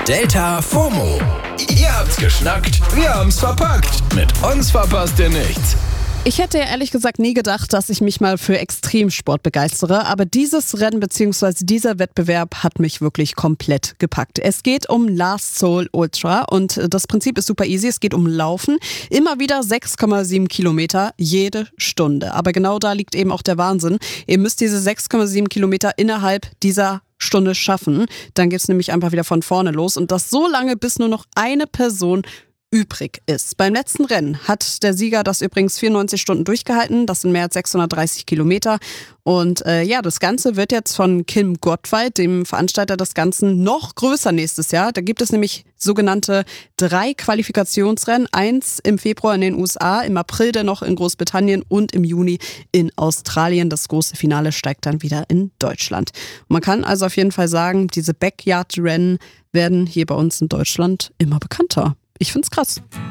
Delta FOMO. Ihr habt's geschnackt, wir haben's verpackt. Mit uns verpasst ihr nichts. Ich hätte ja ehrlich gesagt nie gedacht, dass ich mich mal für Extremsport begeistere, aber dieses Rennen bzw. dieser Wettbewerb hat mich wirklich komplett gepackt. Es geht um Last Soul Ultra und das Prinzip ist super easy. Es geht um Laufen, immer wieder 6,7 Kilometer jede Stunde. Aber genau da liegt eben auch der Wahnsinn. Ihr müsst diese 6,7 Kilometer innerhalb dieser Stunde schaffen. Dann geht's nämlich einfach wieder von vorne los und das so lange, bis nur noch eine Person übrig ist. Beim letzten Rennen hat der Sieger das übrigens 94 Stunden durchgehalten. Das sind mehr als 630 Kilometer. Und das Ganze wird jetzt von Kim Gottwald, dem Veranstalter des Ganzen, noch größer nächstes Jahr. Da gibt es nämlich sogenannte 3 Qualifikationsrennen. 1 im Februar in den USA, im April dann noch in Großbritannien und im Juni in Australien. Das große Finale steigt dann wieder in Deutschland. Und man kann also auf jeden Fall sagen, diese Backyard-Rennen werden hier bei uns in Deutschland immer bekannter. Ich find's krass.